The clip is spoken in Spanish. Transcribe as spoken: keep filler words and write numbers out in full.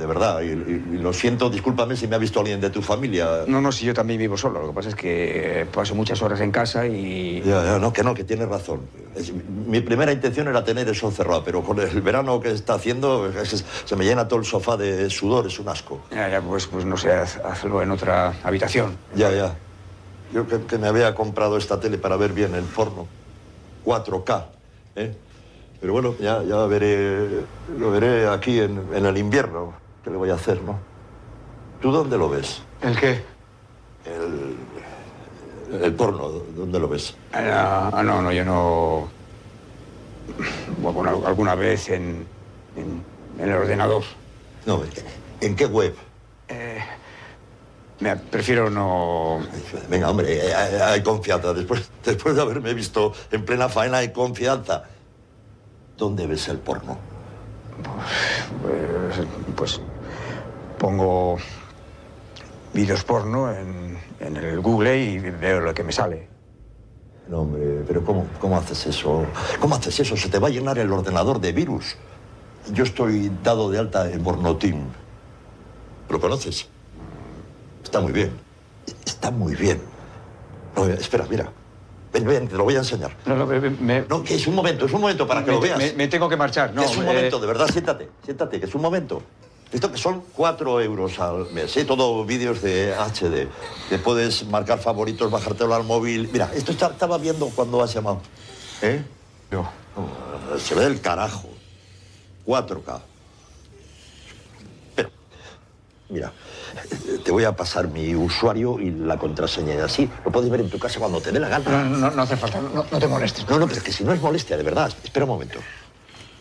verdad. Y, y, y lo siento, discúlpame si me ha visto alguien de tu familia. No, no, si yo también vivo solo. Lo que pasa es que paso muchas horas en casa y... Ya, ya, no, que no, que tienes razón. Es, mi primera intención era tener eso cerrado, pero con el verano que está haciendo, es, es, se me llena todo el sofá de sudor, es un asco. Ya, ya, pues, pues no sé, haz, hazlo en otra habitación. Ya, ya. Yo que, que me había comprado esta tele para ver bien el porno. cuatro K, ¿eh? Pero bueno, ya, ya veré, lo veré aquí en, en el invierno. ¿Qué le voy a hacer, no? ¿Tú dónde lo ves? ¿El qué? El, el porno, ¿dónde lo ves? Ah, no, no, no, yo no... Bueno, alguna vez en, en, en el ordenador. No, ¿en qué web? Eh, me, prefiero no... Venga, hombre, hay, hay confianza. Después, después de haberme visto en plena faena, hay confianza. ¿Dónde ves el porno? Pues, pues pongo vídeos porno en, en el Google y veo lo que me sale. No, hombre, pero ¿cómo, cómo haces eso? ¿Cómo haces eso? Se te va a llenar el ordenador de virus. Yo estoy dado de alta en Pornoteam. ¿Lo conoces? Está muy bien. Está muy bien. No, espera, mira. Ven, ven, te lo voy a enseñar. No, no, me, me, no que es un momento, es un momento para que me, lo veas. Me, me tengo que marchar, no. Es un eh... momento, de verdad, siéntate, siéntate, que es un momento. Esto que son cuatro euros al mes, ¿eh? Todo vídeos de H D. Te puedes marcar favoritos, bajártelo al móvil. Mira, esto está, estaba viendo cuando has llamado. ¿Eh? No. No, se ve del carajo. cuatro K. Pero, mira, te voy a pasar mi usuario y la contraseña. Y así lo puedes ver en tu casa cuando te dé la gana. No, no, no hace falta, no, no te molestes. No, no, pero es que si no es molestia, de verdad. Espera un momento.